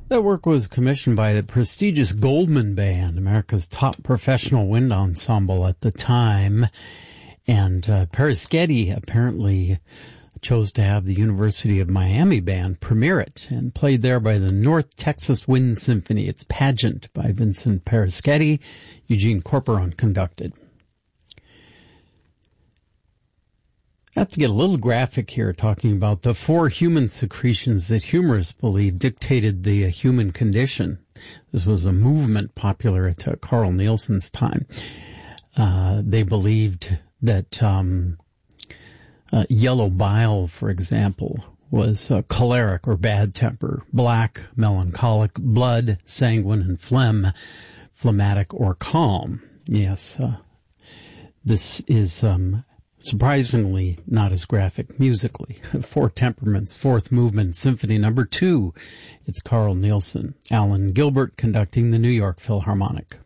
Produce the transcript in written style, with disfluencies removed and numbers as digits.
That work was commissioned by the prestigious Goldman Band, America's top professional wind ensemble at the time. And Peruschetti apparently chose to have the University of Miami Band premiere it, and played there by the North Texas Wind Symphony. It's Pageant by Vincent Peruschetti, Eugene Corporon conducted. I have to get a little graphic here, talking about the 4 human secretions that humorists believe dictated the human condition. This was a movement popular at Carl Nielsen's time. They believed that yellow bile, for example, was choleric or bad temper, black, melancholic, blood, sanguine, and phlegm, phlegmatic or calm. Yes, this is surprisingly not as graphic musically. 4 temperaments, 4th movement, Symphony No. 2. It's Carl Nielsen. Alan Gilbert conducting the New York Philharmonic.